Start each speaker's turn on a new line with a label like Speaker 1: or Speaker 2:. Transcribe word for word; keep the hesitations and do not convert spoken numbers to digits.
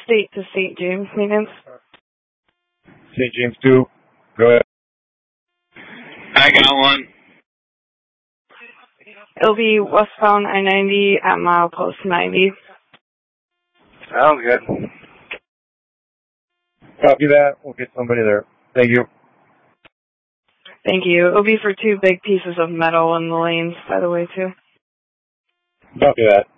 Speaker 1: State to Saint James maintenance.
Speaker 2: Saint James two. Go ahead.
Speaker 3: I got one.
Speaker 1: It'll be westbound I ninety at milepost ninety.
Speaker 3: Sounds good.
Speaker 2: Copy that. We'll get somebody there. Thank you.
Speaker 1: Thank you. It'll be for two big pieces of metal in the lanes, by the way, too.
Speaker 2: Copy that.